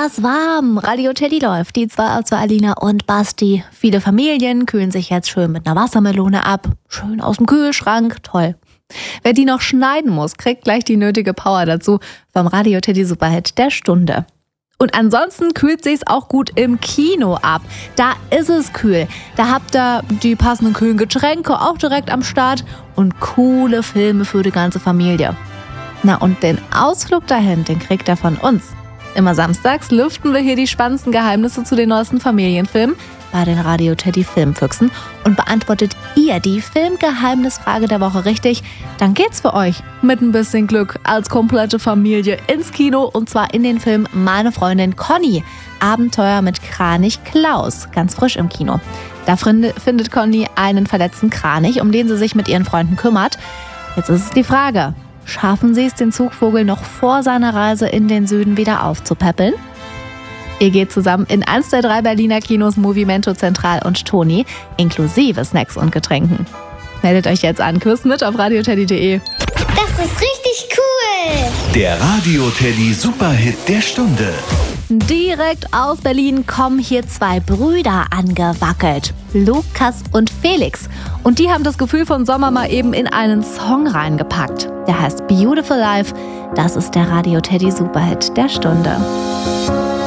was warm. Radio Teddy läuft. Die zwei Alina und Basti. Viele Familien kühlen sich jetzt schön mit einer Wassermelone ab. Schön aus dem Kühlschrank. Toll. Wer die noch schneiden muss, kriegt gleich die nötige Power dazu vom Radio Teddy Superhit der Stunde. Und ansonsten kühlt sich's auch gut im Kino ab. Da ist es kühl. Da habt ihr die passenden kühlen Getränke auch direkt am Start und coole Filme für die ganze Familie. Na und den Ausflug dahin, den kriegt ihr von uns. Immer samstags lüften wir hier die spannendsten Geheimnisse zu den neuesten Familienfilmen bei den Radio Teddy Filmfüchsen. Und beantwortet ihr die Filmgeheimnisfrage der Woche richtig, dann geht's für euch mit ein bisschen Glück als komplette Familie ins Kino. Und zwar in den Film Meine Freundin Conny. Abenteuer mit Kranich Klaus. Ganz frisch im Kino. Da findet Conny einen verletzten Kranich, um den sie sich mit ihren Freunden kümmert. Jetzt ist es die Frage: Schaffen sie es, den Zugvogel noch vor seiner Reise in den Süden wieder aufzupäppeln? Ihr geht zusammen in eins der 3 Berliner Kinos Movimento Zentral und Toni, inklusive Snacks und Getränken. Meldet euch jetzt an, quiz mit auf radioteddy.de. Das ist richtig cool! Der Radio Teddy Superhit der Stunde. Direkt aus Berlin kommen hier 2 Brüder angewackelt. Lukas und Felix. Und die haben das Gefühl von Sommer mal eben in einen Song reingepackt. Der heißt Beautiful Life. Das ist der Radio Teddy Superhit der Stunde.